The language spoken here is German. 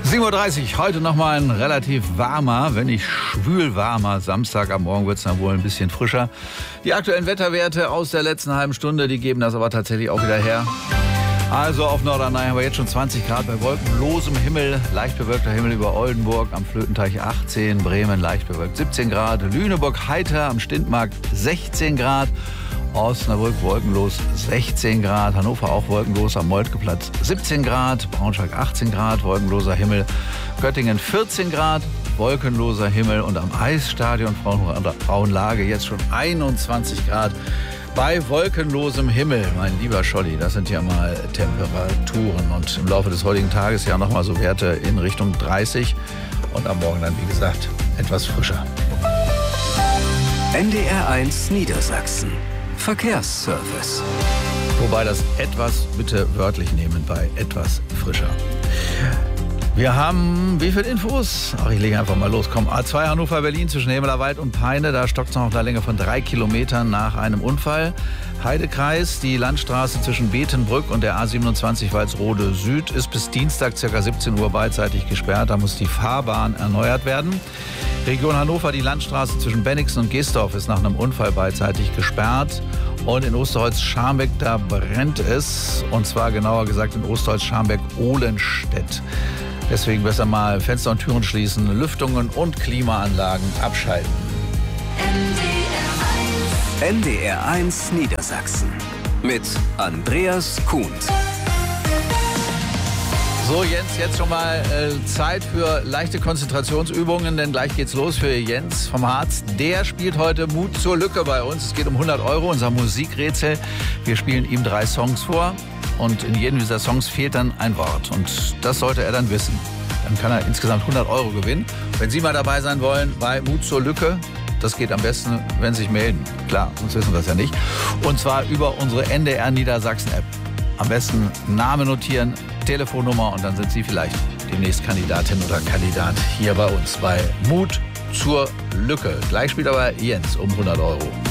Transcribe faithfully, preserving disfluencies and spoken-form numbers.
sieben Uhr dreißig, heute nochmal ein relativ warmer, wenn nicht schwül warmer Samstag. Am Morgen wird es dann wohl ein bisschen frischer. Die aktuellen Wetterwerte aus der letzten halben Stunde, die geben das aber tatsächlich auch wieder her. Also auf Norderney haben wir jetzt schon zwanzig Grad bei wolkenlosem Himmel, leicht bewölkter Himmel über Oldenburg, am Flötenteich achtzehn, Bremen leicht bewölkt siebzehn Grad, Lüneburg heiter, am Stintmarkt sechzehn Grad, Osnabrück wolkenlos sechzehn Grad, Hannover auch wolkenlos, am Moltkeplatz siebzehn Grad, Braunschweig achtzehn Grad, wolkenloser Himmel, Göttingen vierzehn Grad, wolkenloser Himmel und am Eisstadion Frauenlage jetzt schon einundzwanzig Grad. Bei wolkenlosem Himmel, mein lieber Scholli, das sind ja mal Temperaturen. Und im Laufe des heutigen Tages ja nochmal so Werte in Richtung dreißig. Und am Morgen dann, wie gesagt, etwas frischer. N D R eins Niedersachsen. Verkehrsservice. Wobei das etwas bitte wörtlich nehmen bei etwas frischer. Wir haben, wie viele Infos? Ach, ich lege einfach mal los. Komm, A zwei Hannover-Berlin zwischen Hemmelerwald und Peine. Da stockt es noch auf einer Länge von drei Kilometern nach einem Unfall. Heidekreis, die Landstraße zwischen Betenbrück und der A siebenundzwanzig Walsrode Süd ist bis Dienstag ca. siebzehn Uhr beidseitig gesperrt. Da muss die Fahrbahn erneuert werden. Region Hannover, die Landstraße zwischen Bennigsen und Geesdorf ist nach einem Unfall beidseitig gesperrt. Und in Osterholz-Scharmbeck, da brennt es. Und zwar genauer gesagt in Osterholz-Scharmbeck-Ohlenstedt. Deswegen besser mal Fenster und Türen schließen, Lüftungen und Klimaanlagen abschalten. N D R eins Niedersachsen mit Andreas Kuhn. So, Jens, jetzt schon mal äh, Zeit für leichte Konzentrationsübungen, denn gleich geht's los für Jens vom Harz. Der spielt heute Mut zur Lücke bei uns. Es geht um hundert Euro, unser Musikrätsel. Wir spielen ihm drei Songs vor und in jedem dieser Songs fehlt dann ein Wort. Und das sollte er dann wissen. Dann kann er insgesamt hundert Euro gewinnen. Wenn Sie mal dabei sein wollen bei Mut zur Lücke, das geht am besten, wenn Sie sich melden. Klar, sonst wissen wir das ja nicht. Und zwar über unsere N D R Niedersachsen-App. Am besten Name notieren, Telefonnummer und dann sind Sie vielleicht demnächst Kandidatin oder Kandidat hier bei uns bei Mut zur Lücke. Gleich spielt aber Jens um hundert Euro.